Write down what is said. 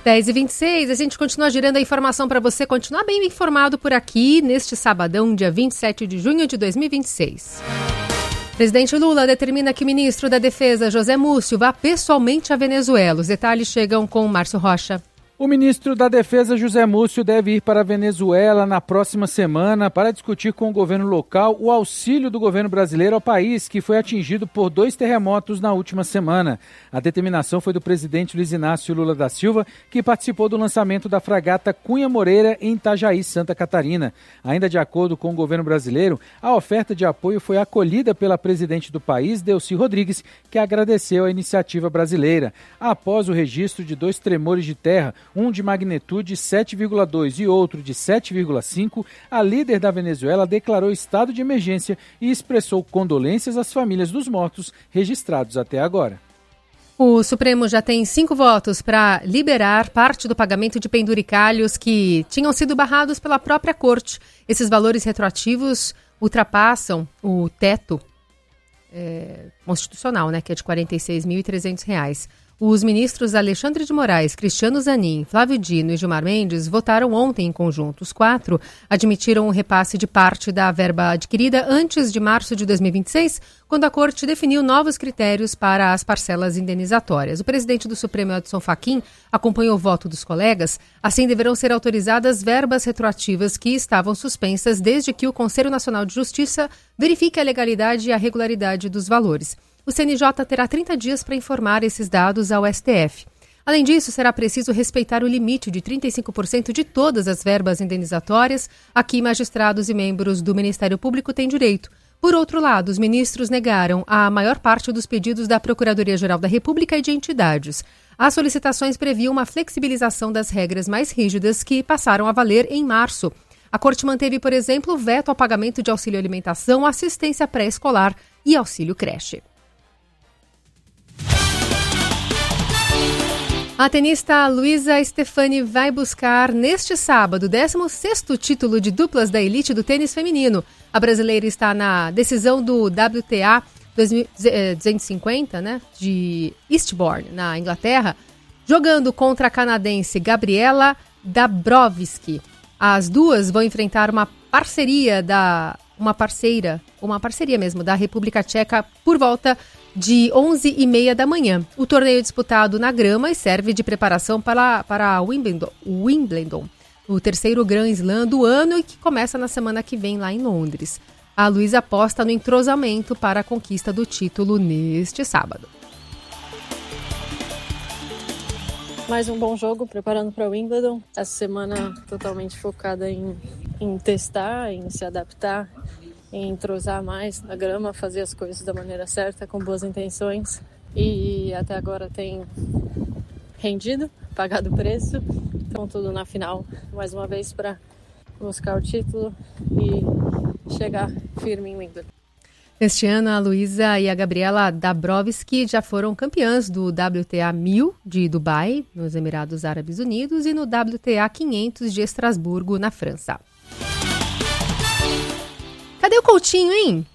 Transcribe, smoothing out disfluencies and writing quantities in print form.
10h26, a gente continua girando a informação para você continuar bem informado por aqui neste sabadão, dia 27 de junho de 2026. Presidente Lula determina que o ministro da Defesa, José Múcio, vá pessoalmente à Venezuela. Os detalhes chegam com Márcio Rocha. O ministro da Defesa, José Múcio, deve ir para a Venezuela na próxima semana para discutir com o governo local o auxílio do governo brasileiro ao país, que foi atingido por 2 terremotos na última semana. A determinação foi do presidente Luiz Inácio Lula da Silva, que participou do lançamento da fragata Cunha Moreira em Itajaí, Santa Catarina. Ainda de acordo com o governo brasileiro, a oferta de apoio foi acolhida pela presidente do país, Delcy Rodrigues, que agradeceu a iniciativa brasileira. Após o registro de 2 tremores de terra, um de magnitude 7,2 e outro de 7,5, a líder da Venezuela declarou estado de emergência e expressou condolências às famílias dos mortos registrados até agora. O Supremo já tem 5 votos para liberar parte do pagamento de penduricalhos que tinham sido barrados pela própria corte. Esses valores retroativos ultrapassam o teto constitucional, né, que é de R$ 46.300. Os ministros Alexandre de Moraes, Cristiano Zanin, Flávio Dino e Gilmar Mendes votaram ontem em conjunto. Os 4 admitiram o repasse de parte da verba adquirida antes de março de 2026, quando a Corte definiu novos critérios para as parcelas indenizatórias. O presidente do Supremo, Edson Fachin, acompanhou o voto dos colegas. Assim, deverão ser autorizadas verbas retroativas que estavam suspensas desde que o Conselho Nacional de Justiça verifique a legalidade e a regularidade dos valores. O CNJ terá 30 dias para informar esses dados ao STF. Além disso, será preciso respeitar o limite de 35% de todas as verbas indenizatórias a que magistrados e membros do Ministério Público têm direito. Por outro lado, os ministros negaram a maior parte dos pedidos da Procuradoria-Geral da República e de entidades. As solicitações previam uma flexibilização das regras mais rígidas que passaram a valer em março. A Corte manteve, por exemplo, o veto ao pagamento de auxílio alimentação, assistência pré-escolar e auxílio creche. A tenista Luísa Stefani vai buscar neste sábado o 16º título de duplas da elite do tênis feminino. A brasileira está na decisão do WTA 250, né, de Eastbourne, na Inglaterra, jogando contra a canadense Gabriela Dabrowski. As duas vão enfrentar uma parceria da República Tcheca por volta de 11h30 da manhã. O torneio é disputado na grama e serve de preparação para Wimbledon, o terceiro Grand Slam do ano e que começa na semana que vem lá em Londres. A Luísa aposta no entrosamento para a conquista do título neste sábado. Mais um bom jogo, preparando para o Wimbledon. Essa semana totalmente focada em testar, em se adaptar, em entrosar mais na grama, fazer as coisas da maneira certa, com boas intenções. E até agora tem rendido, pagado o preço. Então tudo na final, mais uma vez, para buscar o título e chegar firme em Wimbledon. Este ano, a Luísa e a Gabriela Dabrowski já foram campeãs do WTA 1000 de Dubai, nos Emirados Árabes Unidos, e no WTA 500 de Estrasburgo, na França. Cadê o Coutinho, hein?